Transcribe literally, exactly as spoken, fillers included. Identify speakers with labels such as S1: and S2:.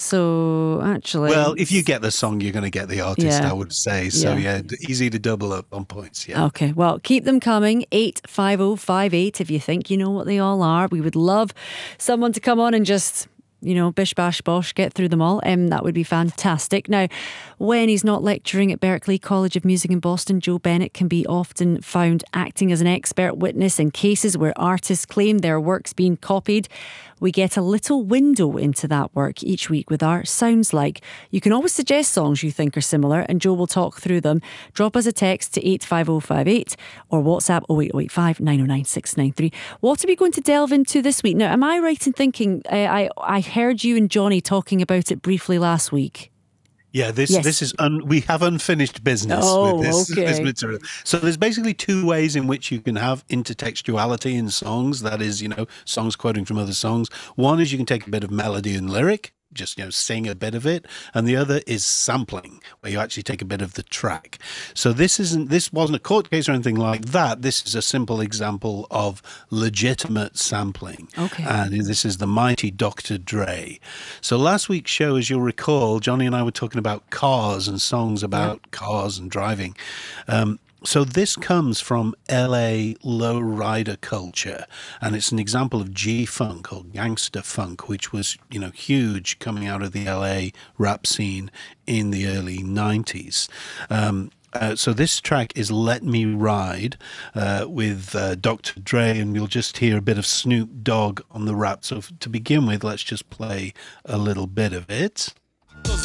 S1: So actually,
S2: Well, if you
S1: it's-
S2: get the song, you're going to get the artist,
S1: yeah,
S2: I would say. So,
S1: yeah.
S2: yeah, d- easy to double up on points. Yeah.
S1: Okay, well, keep them coming. eight five oh five eight if you think you know what they all are. We would love someone to come on and just, you know, bish bash bosh, get through them all. Um, that would be fantastic. Now, when he's not lecturing at Berklee College of Music in Boston, Joe Bennett can be often found acting as an expert witness in cases where artists claim their work's been copied. We get a little window into that work each week with our Sounds Like. You can always suggest songs you think are similar and Joe will talk through them. Drop us a text to eight five oh five eight or WhatsApp oh eight oh eight five nine oh nine six nine three. What are we going to delve into this week? Now, am I right in thinking uh, I, I heard you and Johnny talking about it briefly last week?
S2: Yeah, this
S1: Yes.
S2: this is un, we have unfinished business
S1: Oh,
S2: with this,
S1: okay.
S2: this material. So there's basically two ways in which you can have intertextuality in songs. That is, you know, songs quoting from other songs. One is you can take a bit of melody and lyric, just, you know, sing a bit of it, and the other is sampling, where you actually take a bit of the track. So this isn't this wasn't a court case or anything like that. This is a simple example of legitimate sampling.
S1: Okay.
S2: And this is the mighty Doctor Dre. So last week's show, as you'll recall, Johnny and I were talking about cars and songs about cars and driving. Um, so this comes from L A lowrider culture, and it's an example of G-funk or gangster funk, which was, you know, huge coming out of the L A rap scene in the early nineties. Um, uh, so this track is "Let Me Ride" uh, with uh, Doctor Dre, and you'll just hear a bit of Snoop Dogg on the rap. So f- to begin with, let's just play a little bit of it.